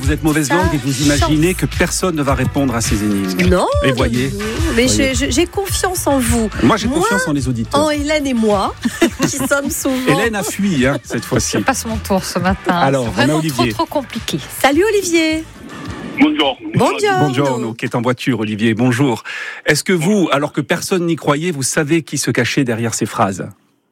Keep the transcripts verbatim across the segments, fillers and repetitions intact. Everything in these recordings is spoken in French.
vous êtes mauvaise langue et vous imaginez que personne ne va répondre à ces énigmes. Non. Et voyez. Mais voyez. Je, je, j'ai confiance en vous. Moi, j'ai moi, confiance en les auditeurs. En Hélène et moi, qui sommes souvent. Hélène a fui, hein, cette fois-ci. Je passe mon tour ce matin. Alors, c'est vraiment on a Olivier. trop, trop compliqué. Salut Olivier. Bonjour. Bonjour. Bonjour, qui est en voiture, Olivier. Bonjour. Est-ce que vous, alors que personne n'y croyait, vous savez qui se cachait derrière ces phrases ?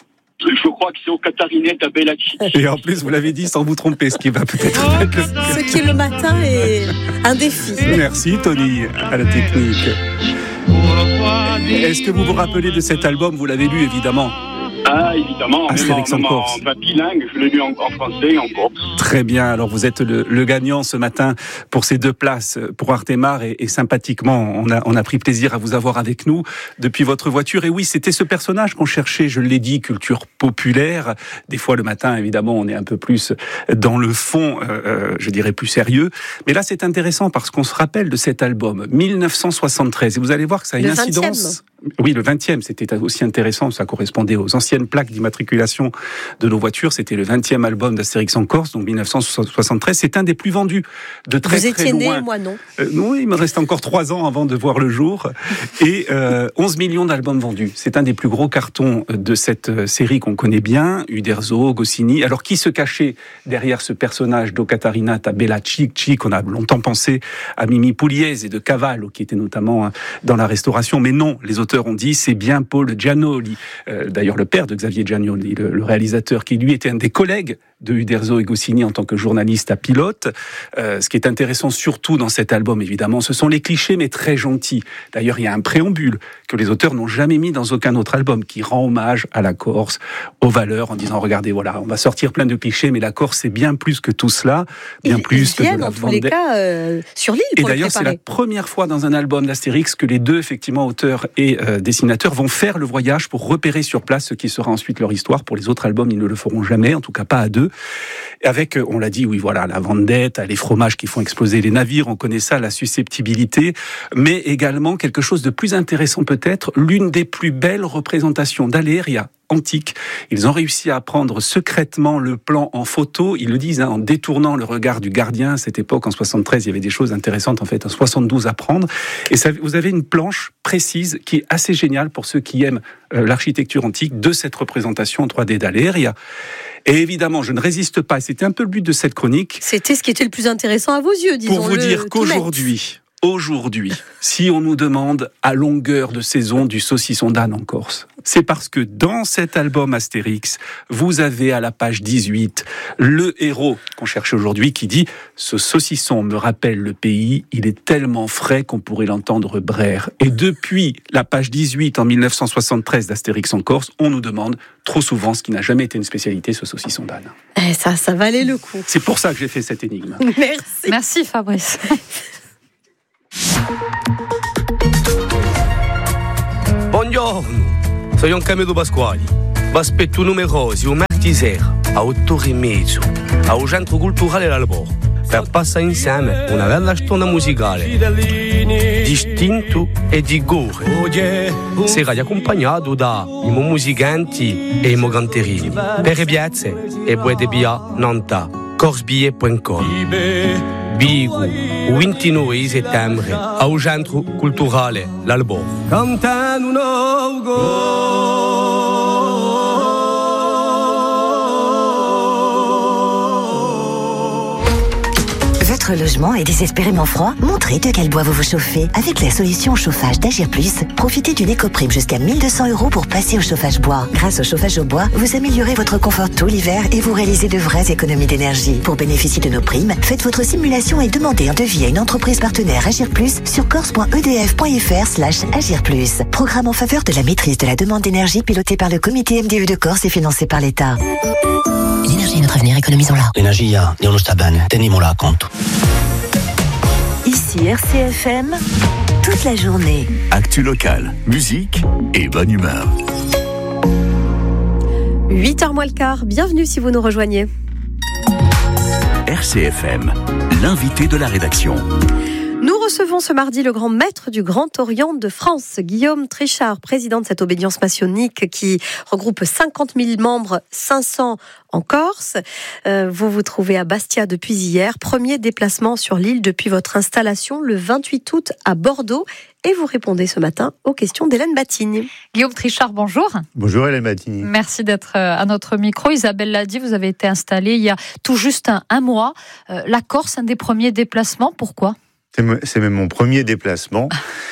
Je crois que c'est au Catarinette à Bellacci. Et en plus, vous l'avez dit sans vous tromper, ce qui va peut-être être le... Ce qui est le matin est un défi. Merci Tony, à la technique. Est-ce que vous vous rappelez de cet album ? Vous l'avez lu évidemment. Ah, évidemment, Astérix en Corse. En bilingue, je l'ai lu en, en français et en corse. Très bien, alors vous êtes le, le gagnant ce matin pour ces deux places pour Artemar et, et sympathiquement, on a, on a pris plaisir à vous avoir avec nous depuis votre voiture. Et oui, c'était ce personnage qu'on cherchait, je l'ai dit, culture populaire. Des fois le matin, évidemment, on est un peu plus dans le fond, euh, je dirais plus sérieux. Mais là, c'est intéressant parce qu'on se rappelle de cet album, dix-neuf cent soixante-treize. Et vous allez voir que ça a une incidence... Oui, le vingtième, c'était aussi intéressant, ça correspondait aux anciennes plaques d'immatriculation de nos voitures, c'était le vingtième album d'Astérix en Corse, donc dix-neuf cent soixante-treize, c'est un des plus vendus de très Vous très étiez loin. né, moi non. Euh, non, il me reste encore trois ans avant de voir le jour, et euh, onze millions d'albums vendus. C'est un des plus gros cartons de cette série qu'on connaît bien, Uderzo, Goscinny. Alors qui se cachait derrière ce personnage d'Ocatarina Bella Cicci, qu'on a longtemps pensé à Mimi Pugliese et de Cavallo, qui était notamment dans la restauration, mais non, les auteurs ont dit c'est bien Paul Giannoli, euh, d'ailleurs le père de Xavier Giannoli, le, le réalisateur, qui lui était un des collègues de Uderzo et Goscinny en tant que journaliste à Pilote. Euh, ce qui est intéressant surtout dans cet album, évidemment, ce sont les clichés, mais très gentils. D'ailleurs, il y a un préambule que les auteurs n'ont jamais mis dans aucun autre album, qui rend hommage à la Corse, aux valeurs, en disant, regardez, voilà, on va sortir plein de clichés, mais la Corse, c'est bien plus que tout cela, bien ils, plus ils que de viennent, la en tous les cas, euh, sur l'île Et pour d'ailleurs, le c'est préparer. la première fois dans un album d'Astérix que les deux, effectivement, auteurs et euh, dessinateurs vont faire le voyage pour repérer sur place ce qui sera ensuite leur histoire. Pour les autres albums, ils ne le feront jamais, en tout cas pas à deux. Avec, on l'a dit, oui, voilà, la vendetta, les fromages qui font exploser les navires, on connaît ça, la susceptibilité, mais également quelque chose de plus intéressant peut-être, l'une des plus belles représentations d'Aléria antique. Ils ont réussi à prendre secrètement le plan en photo, ils le disent, hein, en détournant le regard du gardien. À cette époque, en soixante-treize, il y avait des choses intéressantes, en fait, en soixante-douze à prendre. Et ça, vous avez une planche précise qui est assez géniale pour ceux qui aiment euh, l'architecture antique de cette représentation en trois D d'Aléria. Et évidemment, je ne résiste pas, et c'était un peu le but de cette chronique. C'était ce qui était le plus intéressant à vos yeux, disons-le. Pour vous dire qu'aujourd'hui, aujourd'hui, si on nous demande à longueur de saison du saucisson d'âne en Corse, c'est parce que dans cet album Astérix, vous avez à la page dix-huit le héros qu'on cherche aujourd'hui qui dit « Ce saucisson me rappelle le pays, il est tellement frais qu'on pourrait l'entendre braire ». Et depuis la page dix-huit en dix-neuf cent soixante-treize d'Astérix en Corse, on nous demande trop souvent ce qui n'a jamais été une spécialité, ce saucisson d'âne. Eh, ça, ça valait le coup. C'est pour ça que j'ai fait cette énigme. Merci. Merci Fabrice. Buongiorno, sono Camillo Pasquali. Vi aspetto numerosi un martedì sera a otto ore e mezzo al Centro Culturale L'Albor per passare insieme una bella storia musicale distinto e di gore. Sarà accompagnato da i musicanti e i canterini. Per piazze e poi di via Nanta, corsbillet punto com. Bigo, il ventinove settembre al Centro Culturale L'Albor. Cantando no go. Votre logement est désespérément froid? Montrez de quel bois vous vous chauffez. Avec la solution chauffage d'Agir Plus, profitez d'une éco-prime jusqu'à mille deux cents euros pour passer au chauffage bois. Grâce au chauffage au bois, vous améliorez votre confort tout l'hiver et vous réalisez de vraies économies d'énergie. Pour bénéficier de nos primes, faites votre simulation et demandez un devis à une entreprise partenaire Agir Plus sur corse point e d f point f r slash agir plus. Programme en faveur de la maîtrise de la demande d'énergie piloté par le comité M D E de Corse et financé par l'État. L'énergie est notre avenir, économisons-la. L'energia è uno stabile, teniamola a conto. Ici R C F M, toute la journée. Actu locale, musique et bonne humeur. huit heures moins le quart, bienvenue si vous nous rejoignez. R C F M, l'invité de la rédaction. Nous recevons ce mardi le grand maître du Grand Orient de France, Guillaume Trichard, président de cette obédience maçonnique qui regroupe cinquante mille membres, cinq cents en Corse. Euh, vous vous trouvez à Bastia depuis hier. Premier déplacement sur l'île depuis votre installation le vingt-huit août à Bordeaux. Et vous répondez ce matin aux questions d'Hélène Batigny. Guillaume Trichard, bonjour. Bonjour Hélène Batigny. Merci d'être à notre micro. Isabelle l'a dit, vous avez été installé il y a tout juste un, un mois. Euh, la Corse, un des premiers déplacements, pourquoi ? C'est, c'est même mon premier déplacement.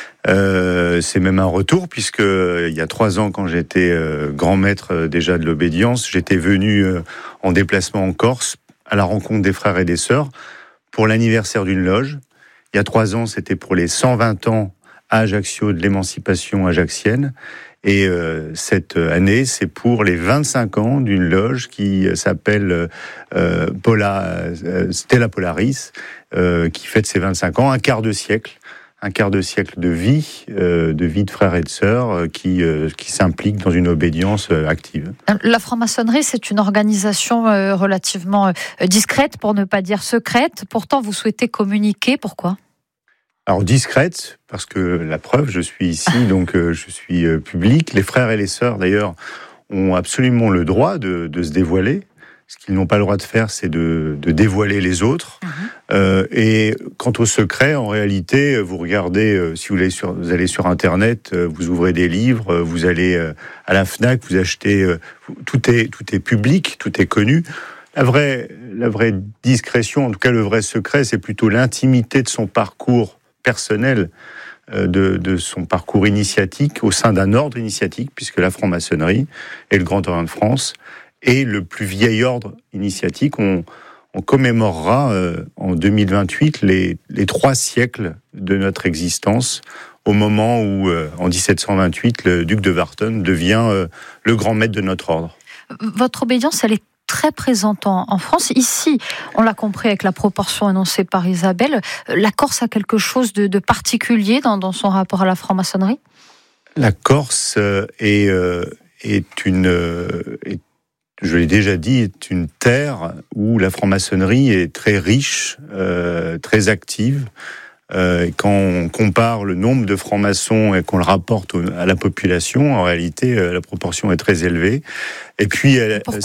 Euh, c'est même un retour, puisque euh, il y a trois ans, quand j'étais euh, grand maître euh, déjà de l'obédience, j'étais venu euh, en déplacement en Corse, à la rencontre des frères et des sœurs, pour l'anniversaire d'une loge. Il y a trois ans, c'était pour les cent vingt ans à Ajaccio de l'émancipation ajaxienne. Et euh, cette année, c'est pour les vingt-cinq ans d'une loge qui s'appelle euh, Pola, euh, Stella Polaris, euh, qui fête ses vingt-cinq ans, un quart de siècle. Un quart de siècle de vie, euh, de vie de frères et de sœurs euh, qui, euh, qui s'impliquent dans une obédience euh, active. La franc-maçonnerie, c'est une organisation euh, relativement euh, discrète, pour ne pas dire secrète. Pourtant, vous souhaitez communiquer. Pourquoi ? Alors discrète, parce que la preuve, je suis ici, donc euh, je suis euh, public. Les frères et les sœurs, d'ailleurs, ont absolument le droit de, de se dévoiler. Ce qu'ils n'ont pas le droit de faire, c'est de, de dévoiler les autres. Mmh. Euh, et quant au secret, en réalité, vous regardez, euh, si vous allez, sur, vous allez sur Internet, euh, vous ouvrez des livres, euh, vous allez euh, à la Fnac, vous achetez... Euh, tout est, tout est public, tout est connu. La vraie, la vraie discrétion, en tout cas le vrai secret, c'est plutôt l'intimité de son parcours personnel, euh, de, de son parcours initiatique au sein d'un ordre initiatique, puisque la franc-maçonnerie et le Grand Orient de France et le plus vieil ordre initiatique. On, on commémorera euh, en deux mille vingt-huit les, les trois siècles de notre existence, au moment où, euh, en dix-sept cent vingt-huit, le duc de Warton devient euh, le grand maître de notre ordre. Votre obédience, elle est très présente en, en France. Ici, on l'a compris avec la proportion énoncée par Isabelle, la Corse a quelque chose de, de particulier dans, dans son rapport à la franc-maçonnerie ? La Corse euh, est, euh, est une... Euh, est je l'ai déjà dit, est une terre où la franc-maçonnerie est très riche, euh, très active. Euh, quand on compare le nombre de francs-maçons et qu'on le rapporte au, à la population, en réalité, euh, la proportion est très élevée. Et puis, elle, pourquoi ?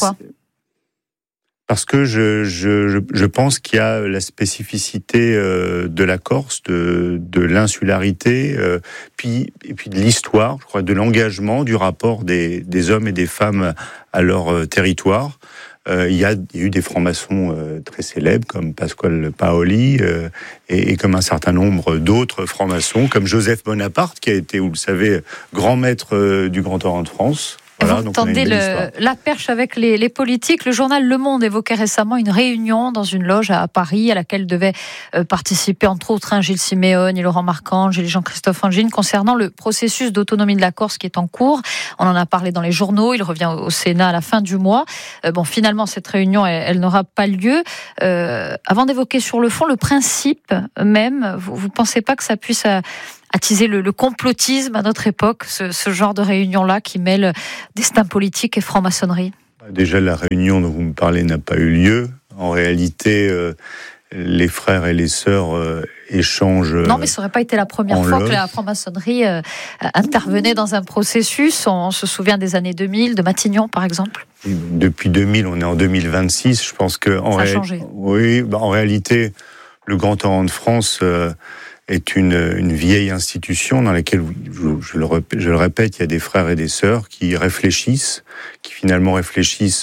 Parce que je, je, je pense qu'il y a la spécificité euh, de la Corse, de, de l'insularité, euh, puis, et puis de l'histoire, je crois, de l'engagement, du rapport des, des hommes et des femmes à leur euh, territoire. Euh, il, y a, il y a eu des francs-maçons euh, très célèbres, comme Pasquale Paoli, euh, et, et comme un certain nombre d'autres francs-maçons, comme Joseph Bonaparte, qui a été, vous le savez, grand maître euh, du Grand Orient de France. Voilà, vous tendez le, la perche avec les, les politiques. Le journal Le Monde évoquait récemment une réunion dans une loge à Paris à laquelle devaient euh, participer entre autres hein, Gilles Siméon, Laurent Marcangeli et Jean-Christophe Angine concernant le processus d'autonomie de la Corse qui est en cours. On en a parlé dans les journaux, il revient au Sénat à la fin du mois. Euh, bon, finalement, cette réunion, elle, elle n'aura pas lieu. Euh, avant d'évoquer sur le fond le principe même, vous ne pensez pas que ça puisse... Euh, attiser le, le complotisme à notre époque, ce, ce genre de réunion-là qui mêle destin politique et franc-maçonnerie ? Déjà, la réunion dont vous me parlez n'a pas eu lieu. En réalité, euh, les frères et les sœurs euh, échangent... Non, mais ça n'aurait pas été la première fois loge. que la franc-maçonnerie euh, intervenait dans un processus. On se souvient des années deux mille, de Matignon, par exemple. Depuis deux mille, on est en deux mille vingt-six. Je pense que... En ça a ré... changé. Oui, bah en réalité, le Grand Orient de France... Euh, est une, une vieille institution dans laquelle, je, je, le répète, je le répète, il y a des frères et des sœurs qui réfléchissent, qui finalement réfléchissent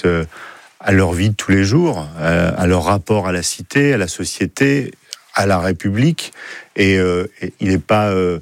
à leur vie de tous les jours, à leur rapport à la cité, à la société, à la République, et, euh, et il n'est pas... Euh,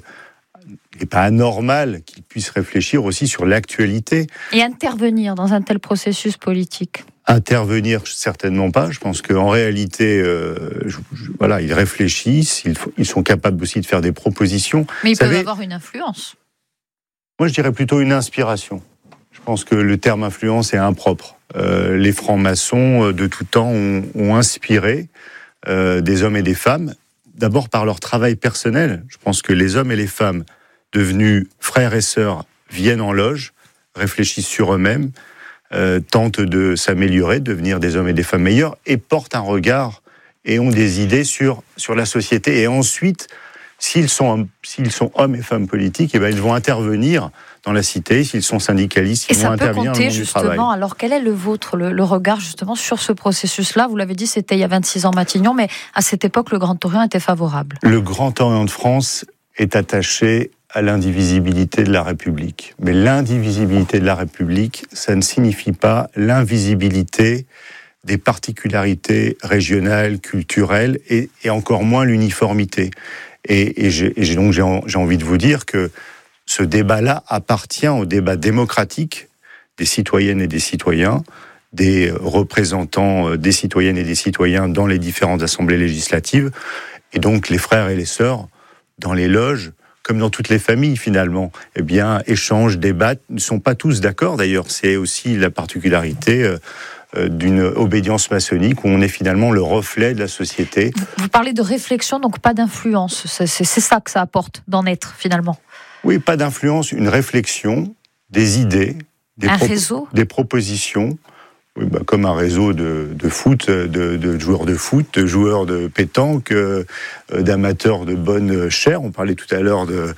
Il n'est pas anormal qu'ils puissent réfléchir aussi sur l'actualité. Et intervenir dans un tel processus politique. Intervenir, certainement pas. Je pense qu'en réalité, euh, je, je, voilà, ils réfléchissent, ils, ils sont capables aussi de faire des propositions. Mais ils Vous peuvent savez, avoir une influence. Moi, je dirais plutôt une inspiration. Je pense que le terme influence est impropre. Euh, les francs-maçons, de tout temps, ont, ont inspiré euh, des hommes et des femmes, d'abord par leur travail personnel. Je pense que les hommes et les femmes devenus frères et sœurs viennent en loge, réfléchissent sur eux-mêmes, euh, tentent de s'améliorer, de devenir des hommes et des femmes meilleurs, et portent un regard et ont des idées sur, sur la société. Et ensuite, s'ils sont, s'ils sont hommes et femmes politiques, eh ben, ils vont intervenir dans la cité. S'ils sont syndicalistes, ils et vont ça peut intervenir compter dans le monde du travail. justement. Alors quel est le vôtre, le, le regard justement sur ce processus-là? Vous l'avez dit, c'était il y a vingt-six ans Matignon, mais à cette époque, le Grand Orient était favorable. Le Grand Orient de France est attaché à l'indivisibilité de la République. Mais l'indivisibilité de la République, ça ne signifie pas l'invisibilité des particularités régionales, culturelles, et, et encore moins l'uniformité. Et, et, j'ai, et j'ai donc j'ai, j'ai envie de vous dire que ce débat-là appartient au débat démocratique des citoyennes et des citoyens, des représentants des citoyennes et des citoyens dans les différentes assemblées législatives, et donc les frères et les sœurs dans les loges, comme dans toutes les familles finalement, eh bien échangent, débattent, ne sont pas tous d'accord d'ailleurs. C'est aussi la particularité euh, d'une obédience maçonnique où on est finalement le reflet de la société. Vous parlez de réflexion, donc pas d'influence. C'est, c'est, c'est ça que ça apporte d'en être finalement. Oui, pas d'influence, une réflexion, des idées, des, un pro- réseau. des propositions. Oui, bah, comme un réseau de, de foot, de, de joueurs de foot, de joueurs de pétanque, euh, d'amateurs de bonne chair. On parlait tout à l'heure de,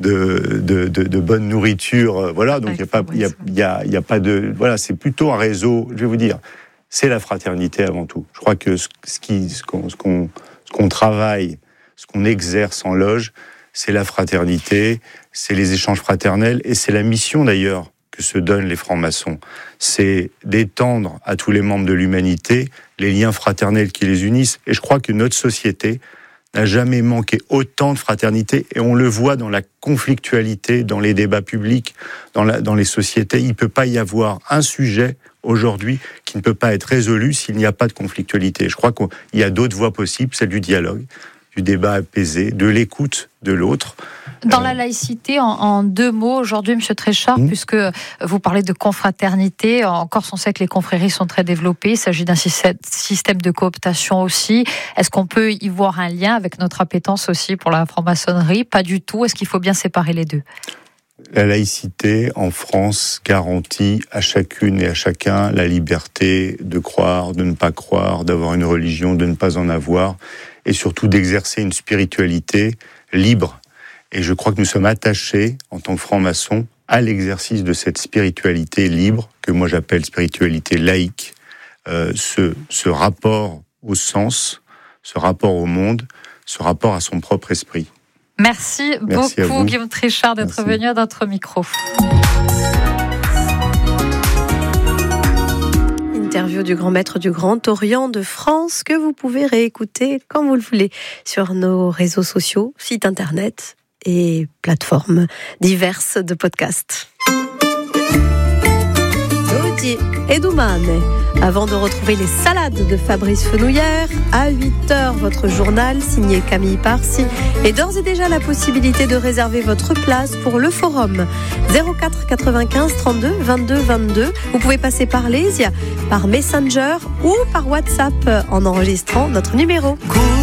de, de, de, de bonne nourriture. Euh, voilà, donc il n'y a pas, il y a, il y a, il y a pas de, voilà, c'est plutôt un réseau. Je vais vous dire, c'est la fraternité avant tout. Je crois que ce, ce qui, ce qu'on, ce qu'on, ce qu'on travaille, ce qu'on exerce en loge, c'est la fraternité, c'est les échanges fraternels, et c'est la mission d'ailleurs que se donnent les francs-maçons, c'est d'étendre à tous les membres de l'humanité les liens fraternels qui les unissent. Et je crois que notre société n'a jamais manqué autant de fraternité, et on le voit dans la conflictualité, dans les débats publics, dans, la, dans les sociétés. Il ne peut pas y avoir un sujet aujourd'hui qui ne peut pas être résolu s'il n'y a pas de conflictualité. Je crois qu'il y a d'autres voies possibles, celle du dialogue, du débat apaisé, de l'écoute de l'autre. Dans la laïcité, en, en deux mots, aujourd'hui, M. Tréchard, mmh. puisque vous parlez de confraternité, en Corse, on sait que les confréries sont très développées, il s'agit d'un système de cooptation aussi. Est-ce qu'on peut y voir un lien avec notre appétence aussi pour la franc-maçonnerie? Pas du tout. Est-ce qu'il faut bien séparer les deux? La laïcité en France garantit à chacune et à chacun la liberté de croire, de ne pas croire, d'avoir une religion, de ne pas en avoir, et surtout d'exercer une spiritualité libre. Et je crois que nous sommes attachés, en tant que francs-maçons, à l'exercice de cette spiritualité libre, que moi j'appelle spiritualité laïque, euh, ce, ce rapport au sens, ce rapport au monde, ce rapport à son propre esprit. Merci, Merci beaucoup, Guillaume Tréchard, d'être Merci. venu à notre micro. Interview du grand maître du Grand Orient de France que vous pouvez réécouter quand vous le voulez sur nos réseaux sociaux, sites internet et plateformes diverses de podcasts. Dodi et Doumane. Avant de retrouver les salades de Fabrice Fenouillère, à huit heures, votre journal signé Camille Parsi et d'ores et déjà la possibilité de réserver votre place pour le forum. zéro quatre quatre-vingt-quinze trente-deux vingt-deux vingt-deux. Vous pouvez passer par Lesia, par Messenger ou par WhatsApp en enregistrant notre numéro. Cool.